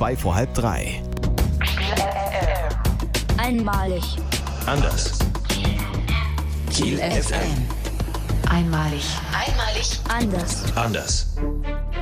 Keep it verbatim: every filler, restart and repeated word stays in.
zwei vor halb drei. Einmalig. Anders. Kiel F M. Einmalig. Einmalig. Anders. Anders.